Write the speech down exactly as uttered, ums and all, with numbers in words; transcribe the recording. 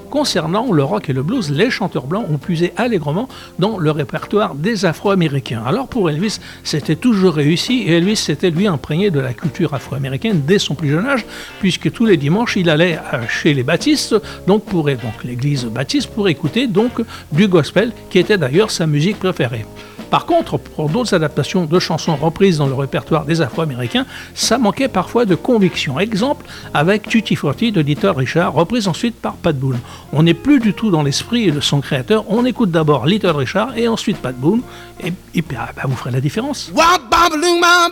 Concernant le rock et le blues, les chanteurs blancs ont puisé allègrement dans le répertoire des Afro-Américains. Alors pour Elvis, c'était toujours réussi et Elvis s'était lui imprégné de la culture afro-américaine dès son plus jeune âge, puisque tous les dimanches il allait chez les baptistes, donc pour donc l'église baptiste, pour écouter donc du gospel, qui était d'ailleurs sa musique préférée. Par contre, pour d'autres adaptations de chansons reprises dans le répertoire des Afro-Américains, ça manquait parfois de conviction. Exemple avec Tutti Frutti de Little Richard, reprise ensuite par Pat Boone. On n'est plus du tout dans l'esprit de son créateur, on écoute d'abord Little Richard et ensuite Pat Boone, et, et bah, vous ferez la différence.